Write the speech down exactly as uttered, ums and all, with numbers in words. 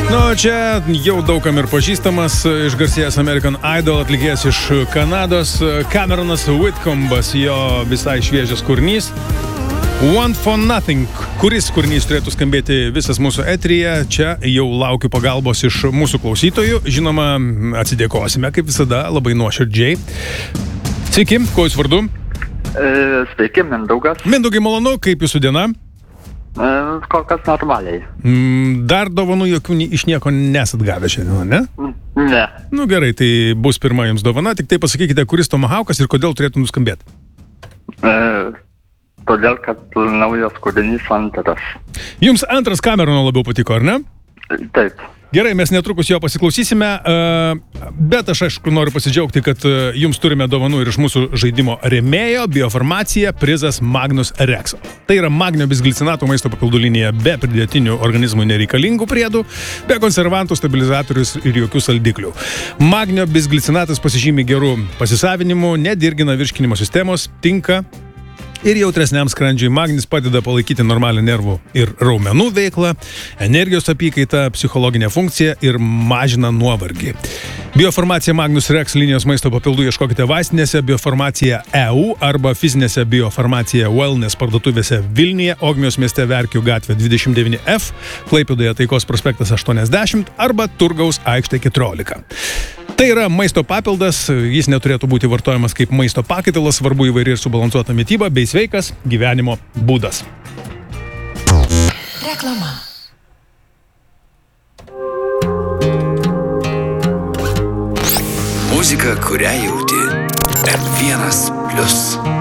Nu, čia jau daugam ir pažįstamas išgarsėjęs American Idol atlikėjas iš Kanados, Cameronas Whitcombas, jo visai šviežias kūrinys. Want for Nothing, kuris kūrinys turėtų skambėti visas mūsų eteryje. Čia jau laukiu pagalbos iš mūsų klausytojų. Žinoma, atsidėkosime, kaip visada, labai nuoširdžiai. Sveiki, kuo jūs vardu? E, sveiki, Mindaugas. Mindaugai, malonu, kaip jūsų diena? E, kol kas normaliai. Dar dovanų jokių iš nieko nesat gavę šiandien, ne? Ne. Nu gerai, tai bus pirma jums dovana. Tik tai pasakykite, kuris Tomahawkas ir kodėl turėtų nuskambėti. E, todėl, kad naujas kūrinys antras. Jums antras Camerono labiau patiko, ar ne? Taip. Gerai, mes netrukus jo pasiklausysime, bet aš aišku noriu pasidžiaugti, kad jums turime dovanų ir iš mūsų žaidimo rėmėjo Biofarmacija prizas Magnus Rexo. Tai yra magnio bisglicinato maisto papildų linija be pridėtinių organizmui nereikalingų priedų, be konservantų, stabilizatorius ir jokių saldiklių. Magnio bisglicinatas pasižymi gerų pasisavinimu, nedirgina virškinimo sistemos, tinka ir jautresniam skrandžiui. Magnis padeda palaikyti normalią nervų ir raumenų veiklą, energijos apykaitą, psichologinę funkciją ir mažina nuovargį. Biofarmacija Magnus Rex linijos maisto papildų ieškokite vaistinėse Biofarmacija E U arba fizinėse Biofarmacija Wellness parduotuvėse Vilniuje, Ogmios mieste Verkių gatvė dvidešimt devyni F, Klaipėdoje Taikos prospektas aštuoniasdešimt arba Turgaus aikštė keturiolika. Tai yra maisto papildas, jis neturėtų būti vartojamas kaip maisto pakaitalas, svarbu įvairi ir subalansuota mityba bei sveikas gyvenimo būdas. Reklama. Muzika, kurią jauti. M vienas plius.